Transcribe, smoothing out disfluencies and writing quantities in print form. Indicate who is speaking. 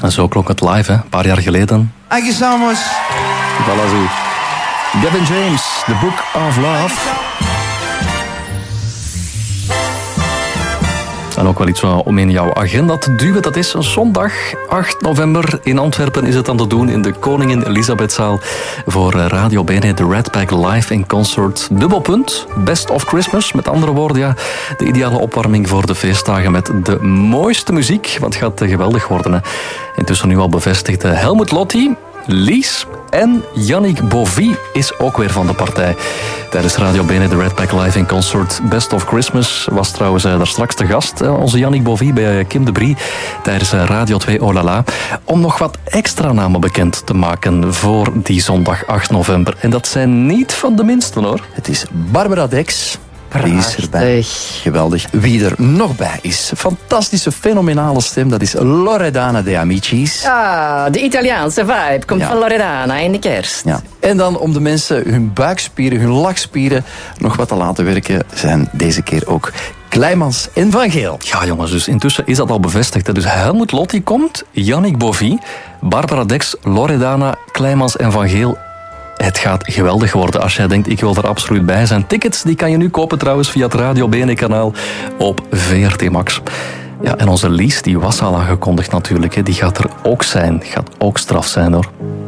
Speaker 1: En zo klonk het live, hè? Een paar jaar geleden.
Speaker 2: Thank you so much.
Speaker 1: Voilà zo. Gavin James, The Book of Love. En ook wel iets om in jouw agenda te duwen. Dat is zondag 8 november. In Antwerpen is het aan te doen in de Koningin Elisabethzaal voor Radio Bene, de Red Pack Live in Concert. Dubbelpunt, Best of Christmas. Met andere woorden, ja, de ideale opwarming voor de feestdagen met de mooiste muziek. Want het gaat geweldig worden. Hè. Intussen nu al bevestigd Helmut Lotti, Lies en Yannick Bovie is ook weer van de partij. Tijdens Radio Bene, de Red Pack Live in Concert Best of Christmas was trouwens daar straks de gast, onze Yannick Bovie bij Kim de Brie tijdens Radio 2 Oh La La, om nog wat extra namen bekend te maken voor die zondag 8 november. En dat zijn niet van de minsten, hoor.
Speaker 3: Het is Barbara Dex. Die is erbij. Geweldig. Wie er nog bij is, fantastische, fenomenale stem, dat is Loredana de Amicis.
Speaker 4: Ah, de Italiaanse vibe komt van Loredana in de kerst.
Speaker 3: Ja. En dan om de mensen hun buikspieren, hun lachspieren nog wat te laten werken, zijn deze keer ook Kleimans en Van Geel.
Speaker 1: Ja, jongens, dus intussen is dat al bevestigd. Hè. Dus Helmut Lotti komt, Yannick Bovie, Barbara Dex, Loredana, Kleimans en Van Geel. Het gaat geweldig worden als jij denkt, ik wil er absoluut bij zijn. Tickets die kan je nu kopen trouwens via het Radio Bene-kanaal op VRT Max. Ja, en onze Lies, die was al aangekondigd natuurlijk. Hè. Die gaat er ook zijn. Gaat ook straf zijn, hoor.